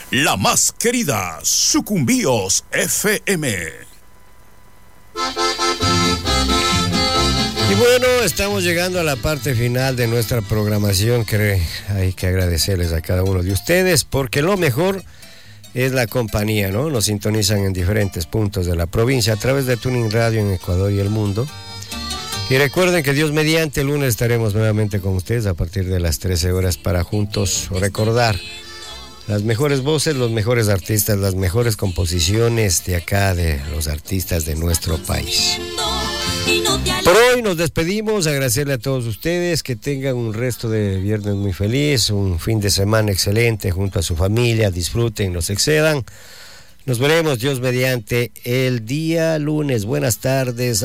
la más querida, Sucumbíos FM. Y bueno, estamos llegando a la parte final de nuestra programación, que hay que agradecerles a cada uno de ustedes, porque lo mejor es la compañía, ¿no? Nos sintonizan en diferentes puntos de la provincia a través de Tuning Radio en Ecuador y el mundo. Y recuerden que Dios mediante, el lunes estaremos nuevamente con ustedes a partir de las 13 horas para juntos recordar las mejores voces, los mejores artistas, las mejores composiciones de acá, de los artistas de nuestro país. Por hoy nos despedimos, agradecerle a todos ustedes, que tengan un resto de viernes muy feliz, un fin de semana excelente junto a su familia, disfruten, no se excedan. Nos veremos, Dios mediante, el día lunes. Buenas tardes.